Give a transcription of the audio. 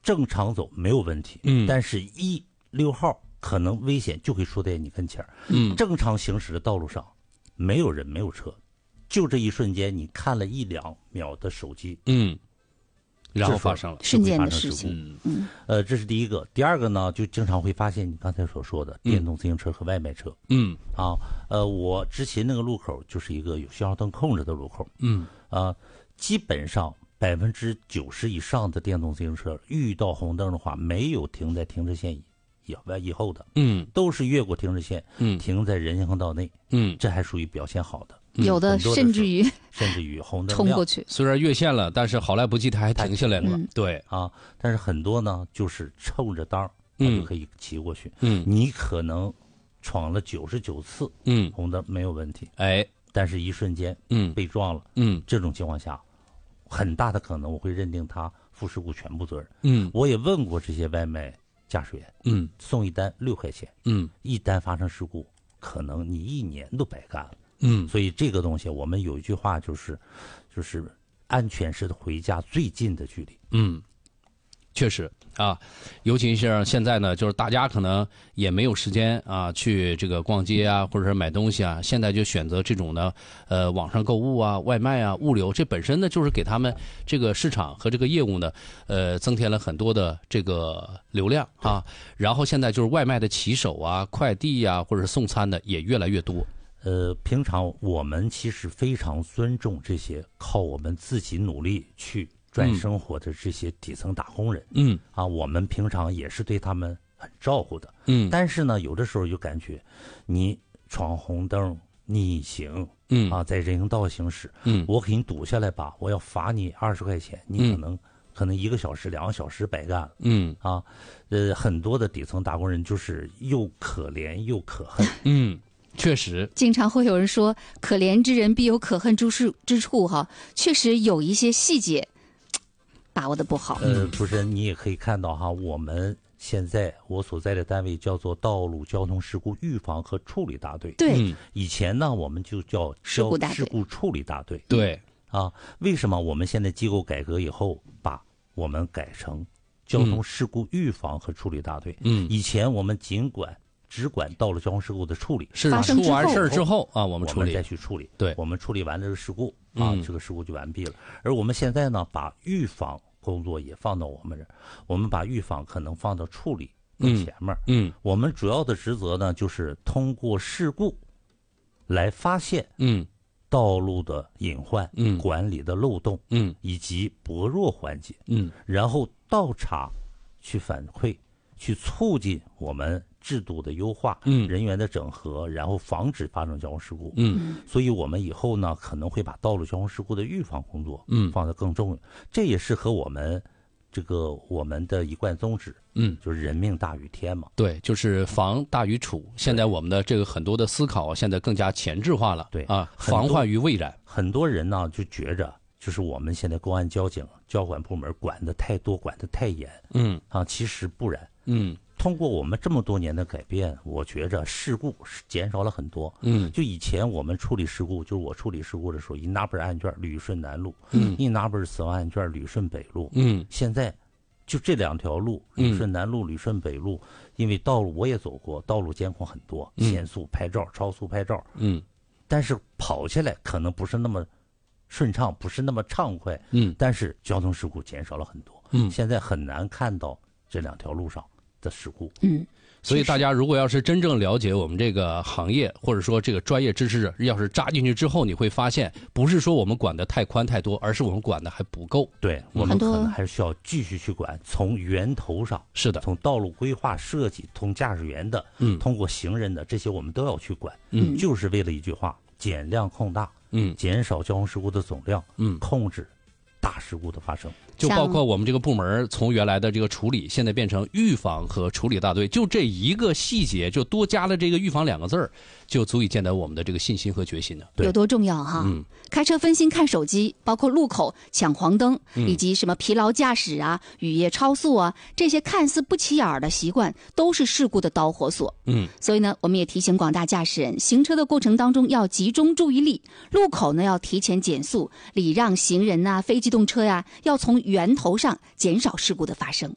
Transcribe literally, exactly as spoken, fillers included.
正常走没有问题，嗯，但是一六号可能危险就会出在你跟前儿，嗯，正常行驶的道路上没有人没有车，就这一瞬间你看了一两秒的手机， 嗯，然后发生了瞬间的事情， 嗯，呃，这是第一个。第二个呢，就经常会发现你刚才所说的电动自行车和外卖车，嗯，啊，呃，我之前那个路口就是一个有信号灯控制的路口，嗯，啊，基本上。百分之九十以上的电动自行车遇到红灯的话，没有停在停车线以以以后的，嗯，都是越过停车线，嗯，停在人行道内，嗯，这还属于表现好的。 嗯、有的甚至于甚至于红灯冲过去， 虽然越线了，但是好来不及，他还停下来了。嗯、对啊，但是很多呢，就是冲着当，他就可以骑过去。嗯，你可能闯了九十九次，嗯，红灯没有问题，哎，但是一瞬间，嗯，被撞了，嗯，这种情况下。很大的可能我会认定他负事故全部责任。嗯，我也问过这些外卖驾驶员，嗯，送一单六块钱，嗯，一单发生事故，可能你一年都白干了。嗯，所以这个东西我们有一句话就是，就是安全是回家最近的距离。 嗯，确实啊，尤其是现在呢，就是大家可能也没有时间啊去这个逛街啊，或者是买东西啊，现在就选择这种呢，呃，网上购物啊、外卖啊、物流，这本身呢就是给他们这个市场和这个业务呢，呃，增添了很多的这个流量啊。然后现在就是外卖的骑手啊、快递啊，或者是送餐的也越来越多。 呃，平常我们其实非常尊重这些靠我们自己努力去赚生活的这些底层打工人，嗯，啊，我们平常也是对他们很照顾的，嗯，但是呢，有的时候就感觉，你闯红灯、逆行，嗯，啊，在人行道行驶，嗯，我给你堵下来吧，我要罚你二十块钱，你可能、嗯、可能一个小时、两个小时白干了，嗯，啊，呃，很多的底层打工人就是又可怜又可恨， 嗯。确实， 经常会有人说“可怜之人必有可恨之处”之处哈，确实有一些细节把握的不好。 呃，主持人，你也可以看到哈，我们现在我所在的单位叫做道路交通事故预防和处理大队。 对， 嗯、以前呢我们就叫事故大队、 事故处理大队。 对， 啊，为什么我们现在机构改革以后把我们改成交通事故预防和处理大队？嗯，以前我们尽管。只管道路交通事故的处理， 是出完事之后啊，我们处理， 我们再去处理。 对， 我们处理完这个事故啊，嗯、这个事故就完毕了。而我们现在呢，把预防工作也放到我们这儿，我们把预防可能放到处理更前面。嗯，嗯我们主要的职责呢，就是通过事故来发现嗯道路的隐患、嗯管理的漏洞、嗯以及薄弱环节，嗯，然后倒查去反馈，去促进我们。制度的优化，嗯，人员的整合，然后防止发生交通事故，嗯，所以我们以后呢可能会把道路交通事故的预防工作，嗯，放得更重要。这也是和我们这个我们的一贯宗旨，嗯，就是人命大于天嘛。 对，就是防大于处。现在我们的这个很多的思考，现在更加前置化了， 对啊，防患于未然。 很多人呢就觉着，就是我们现在公安交警交管部门管得太多，管得太严，嗯啊，其实不然，嗯。通过我们这么多年的改变，我觉着事故是减少了很多。嗯，就以前我们处理事故，就是我处理事故的时候，一拿本案卷捋顺南路，嗯，一拿本死亡案卷捋顺北路，嗯，现在就这两条路，捋顺南路、捋顺北路，因为道路我也走过，道路监控很多，限速拍照、超速拍照，嗯，但是跑下来可能不是那么顺畅，不是那么畅快，嗯，但是交通事故减少了很多，嗯，现在很难看到这两条路上。的事故， 嗯，所以大家如果要是真正了解我们这个行业，或者说这个专业知识，要是扎进去之后，你会发现，不是说我们管的太宽太多，而是我们管的还不够。 对，我们可能还是需要继续去管，从源头上， 是的， 从道路规划设计，从驾驶员的，嗯，通过行人的这些，我们都要去管，嗯，就是为了一句话：减量控大，嗯，减少交通事故的总量，嗯，控制大事故的发生。 就包括我们这个部门从原来的这个处理，现在变成预防和处理大队，就这一个细节，就多加了这个预防两个字儿，就足以见得我们的这个信心和决心了。 有多重要哈！嗯，开车分心看手机，包括路口抢黄灯，以及什么疲劳驾驶啊、雨夜超速啊，这些看似不起眼的习惯，都是事故的导火索。嗯，所以呢，我们也提醒广大驾驶人，行车的过程当中要集中注意力，路口呢要提前减速，礼让行人呐、非机动车呀、啊，要从源头上减少事故的发生。